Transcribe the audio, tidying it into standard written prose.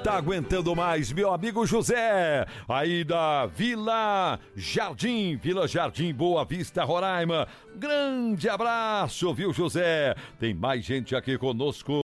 tá aguentando mais, meu amigo José, aí da Vila Jardim, Boa Vista, Roraima. Grande abraço, viu, José? Tem mais gente aqui conosco.